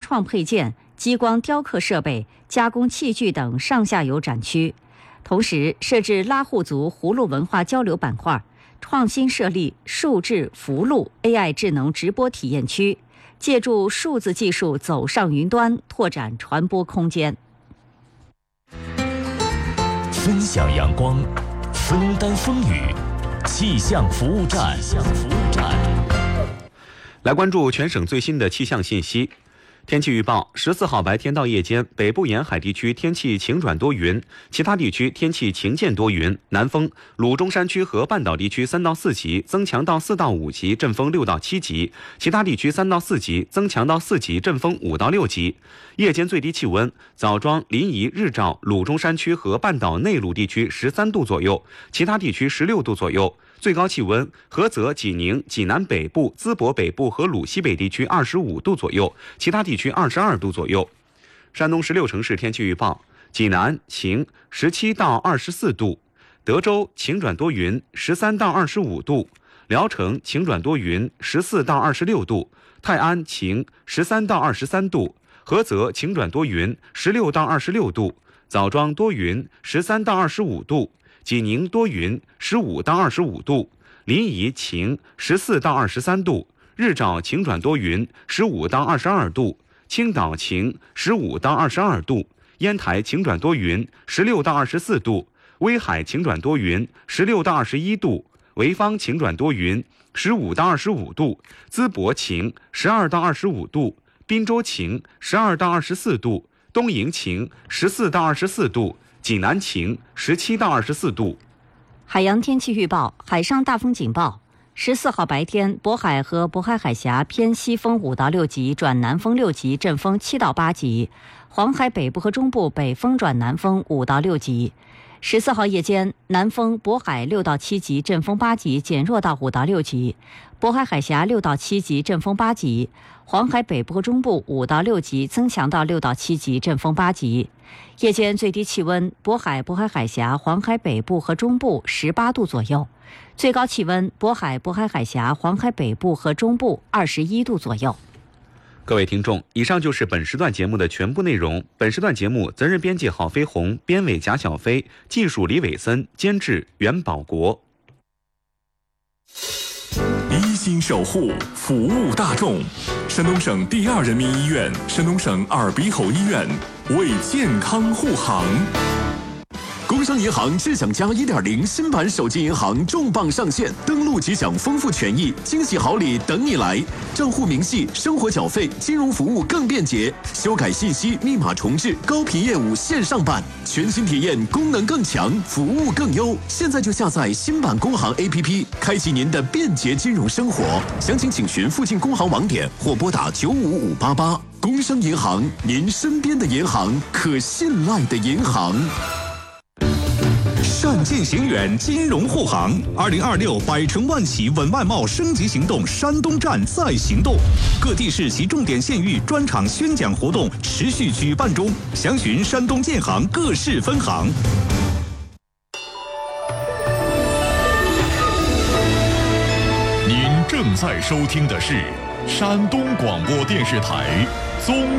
创配件、激光雕刻设备、加工器具等上下游展区，同时设置拉祜族葫芦文化交流板块，创新设立数字福禄 AI 智能直播体验区，借助数字技术走上云端，拓展传播空间。 分享阳光，分担风雨，气象服务站。 来关注全省最新的气象信息。天气预报：14号白天到夜间，北部沿海地区天气晴转多云，其他地区天气晴间多云，南风，鲁中山区和半岛地区3到4级，增强到4到5级，阵风6到7级；其他地区3到4级，增强到4级，阵风5到6级。夜间最低气温：枣庄、临沂、日照、鲁中山区和半岛内陆地区13度左右，其他地区16度左右。最高气温：菏泽、济宁、济南北部、淄博北部和鲁西北地区25度左右，其他地区22度左右。山东16城市天气预报：济南晴，17到24度；德州晴转多云，13到25度；聊城晴转多云，14到26度；泰安晴，13到23度；菏泽晴转多云，16到26度；枣庄多云，13到25度；济宁多云，15到25度；临沂晴，14到23度；日照晴转多云，15到22度；青岛晴，15到22度；烟台晴转多云，16到24度；威海晴转多云，16到21度；潍坊晴转多云，15到25度；淄博晴，12到25度；滨州晴，12到24度；东营晴，14到24度；济南晴，17到24度。 海洋天气预报：海上大风警报。14号白天，渤海和渤海海峡偏西风5到6级转南风6级，阵风7到8级；黄海北部和中部北风转南风5到6级。14号夜间，南风渤海6到7级，阵风8级，减弱到5到6级；渤海海峡6到7级，阵风8级；黄海北部和中部5到6级，增强到6到7级，阵风8级。夜间最低气温：渤海、渤海海峡、黄海北部和中部18度左右；最高气温：渤海、渤海海峡、黄海北部和中部21度左右。 各位听众，以上就是本时段节目的全部内容。本时段节目责任编辑郝飞鸿，编委贾小飞，技术李伟森，监制袁保国。 一心守护服务大众，山东省第2人民医院、山东省耳鼻喉医院为健康护航。工商银行智享加 1.0 新版手机银行重磅上线，登录即享丰富权益，惊喜好礼等你来！账户明细、生活缴费、金融服务更便捷，修改信息、密码重置、高频业务线上办，全新体验，功能更强，服务更优。现在就下载新版工行 APP， 开启您的便捷金融生活。详情请询附近工行网点或拨打95588。工商银行，您身边的银行，可信赖的银行。 善尽行远，金融护航。2026百城万企稳外贸升级行动山东站在行动，各地市及重点县域专场宣讲活动持续举办中，详询山东建行各市分行。 您正在收听的是山东广播电视台综